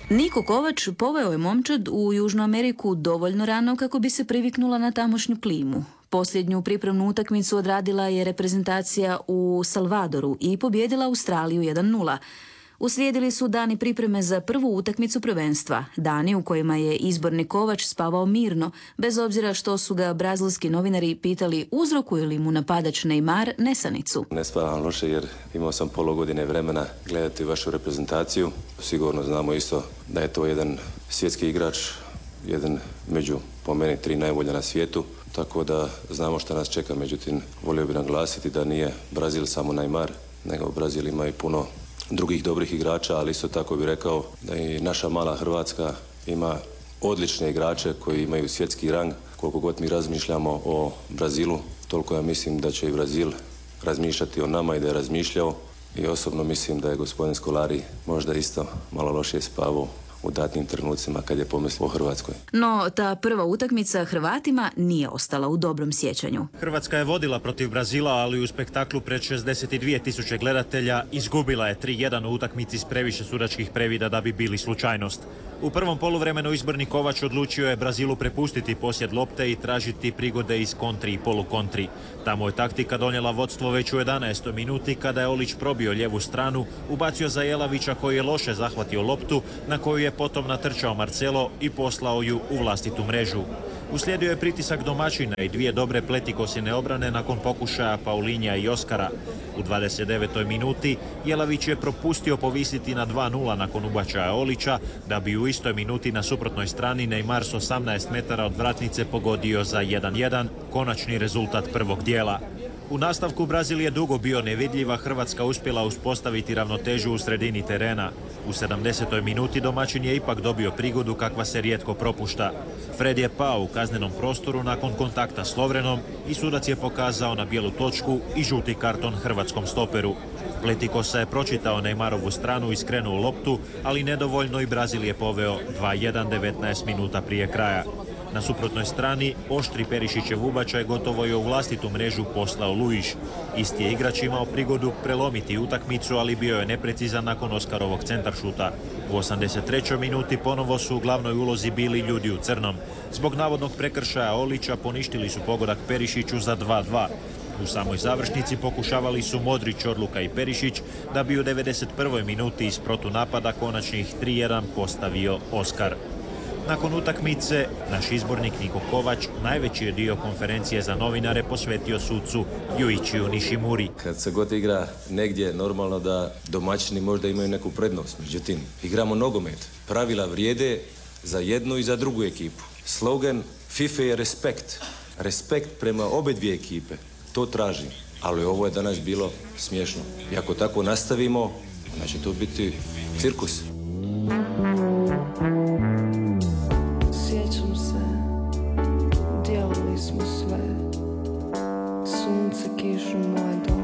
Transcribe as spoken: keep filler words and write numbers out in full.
Niko Kovač poveo je momčad u Južnu Ameriku dovoljno rano kako bi se priviknula na tamošnju klimu. Posljednju pripremnu utakmicu odradila je reprezentacija u Salvadoru i pobijedila Australiju jedan nula. Uslijedili su dani pripreme za prvu utakmicu prvenstva, dani u kojima je izborni Kovač spavao mirno, bez obzira što su ga brazilski novinari pitali uzrokuje li mu napadač Neymar nesanicu. Ne spavam loše jer imao sam pola godine vremena gledati vašu reprezentaciju. Sigurno znamo isto da je to jedan svjetski igrač, jedan među po meni tri najbolja na svijetu, tako da znamo što nas čeka. Međutim, volio bih naglasiti da nije Brazil samo Neymar, nego Brazil ima i puno drugih dobrih igrača, ali isto tako bih rekao da i naša mala Hrvatska ima odlične igrače koji imaju svjetski rang. Koliko god mi razmišljamo o Brazilu, toliko ja mislim da će i Brazil razmišljati o nama i da je razmišljao. I osobno mislim da je gospodin Scolari možda isto malo lošije spavao u datnim trenucima kad je pomislio o Hrvatskoj. No, ta prva utakmica Hrvatima nije ostala u dobrom sjećanju. Hrvatska je vodila protiv Brazila, ali u spektaklu pred šezdeset dvije tisuće gledatelja izgubila je tri jedan u utakmici s previše sudačkih previda da bi bili slučajnost. U prvom poluvremenu izborni Kovač odlučio je Brazilu prepustiti posjed lopte i tražiti prigode iz kontri i polukontri. Tamo je taktika donijela vodstvo već u jedanaestoj minuti kada je Olić probio lijevu stranu, ubacio za Jelavića koji je loše zahvatio loptu, na koju je potom natrčao Marcelo i poslao ju u vlastitu mrežu. Uslijedio je pritisak domaćina i dvije dobre pletikosjene obrane nakon pokušaja Paulinja i Oskara. U dvadeset devetoj minuti Jelavić je propustio povisiti na dva nula nakon ubačaja Olića, da bi u istoj minuti na suprotnoj strani Neymar s osamnaest metara od vratnice pogodio za jedan jedan, konačni rezultat prvog dijela. U nastavku Brazil je dugo bio nevidljiv, a Hrvatska uspjela uspostaviti ravnotežu u sredini terena. U sedamdesetoj minuti domaćin je ipak dobio prigodu kakva se rijetko propušta. Fred je pao u kaznenom prostoru nakon kontakta s Lovrenom i sudac je pokazao na bijelu točku i žuti karton hrvatskom stoperu. Pletikosa je pročitao Neymarovu stranu i skrenuo loptu, ali nedovoljno i Brazil je poveo dva jedan devetnaest minuta prije kraja. Na suprotnoj strani, oštri Perišićev ubačaj gotovo je u vlastitu mrežu poslao Luiš. Isti je igrač imao prigodu prelomiti utakmicu, ali bio je neprecizan nakon Oskarovog centaršuta. U osamdeset trećoj minuti ponovo su u glavnoj ulozi bili ljudi u crnom. Zbog navodnog prekršaja Olića poništili su pogodak Perišiću za dva dva. U samoj završnici pokušavali su Modrić, Orluka i Perišić, da bi u devedeset prvoj minuti iz protunapada konačnih tri jedan postavio Oskar. Nakon utakmice, naš izbornik Niko Kovač najveći je dio konferencije za novinare posvetio sucu Yuichiju Nishimuri. Kad se god igra negdje, normalno da domaćini možda imaju neku prednost. Međutim, igramo nogomet. Pravila vrijede za jednu i za drugu ekipu. Slogan FIFA je respekt. Respekt prema obe dvije ekipe. To traži. Ali ovo je danas bilo smiješno. I ako tako nastavimo, znači to biti cirkus.